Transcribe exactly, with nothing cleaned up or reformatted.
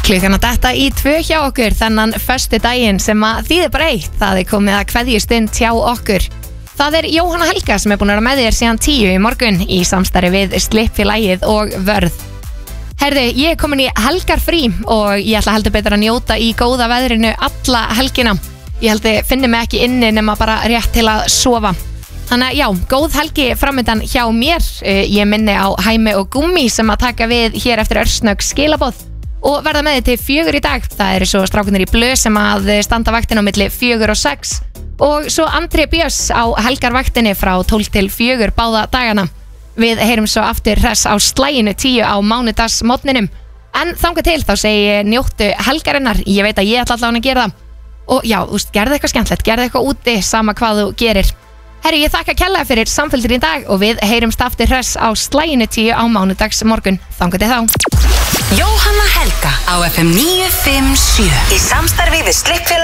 Klukkan að detta í tvö hjá okkur þennan föstu daginn sem að þýðir bara eitt, það er komið að kveðjustund hjá okkur. Það er Jóhanna Helga sem er búin að vera með þér síðan tíu í morgun í samstarfi við Slippfélagið og Vörð. Herðu, ég er komin í helgarfrí og ég ætla heldur betur að njóta í góða veðrinu alla helgina. Ég held að finni mig ekki inni nema bara rétt til að sofa. Þannig að já, góð helgi framöndan hjá mér. Ég minni á Hæmi og Gúmmi sem að taka við hér eftir örsnögg skilaboð og verða með þið til fjögur í dag. Það eru svo strákunir í blöð sem að standa vaktin á milli fjögur og sex og svo Andri Björns á helgarvaktinni frá tólf til fjögur báða dagana. Við heyrum svo aftur hress á slæginu tíu á mánudagsmorgninum. En þangað til þá segi ég njóttu helgarinnar. Ég veit að ég ætla allavega að gera það. Og já, þú veist, gerðu eitthvað skemmtilegt, gerðu eitthvað úti, sama hvað þú gerir. Herri, ég þakka kærlega fyrir samfylgdina í dag og við heyrumst aftur hress á slæginu tíu á mánudagsmorgun. Þangað til þá. Jóhanna Helga á F M níu fimm sjö í samstarfi við Slippfélagið